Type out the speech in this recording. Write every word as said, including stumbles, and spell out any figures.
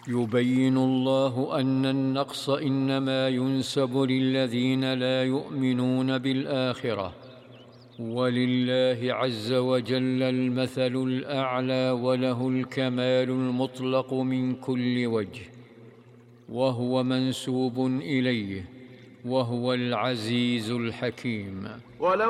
يبين الله أن النقص إنما ينسب للذين لا يؤمنون بالآخرة، ولله عز وجل المثل الأعلى وله الكمال المطلق من كل وجه، وهو منسوب إليه، وهو العزيز الحكيم.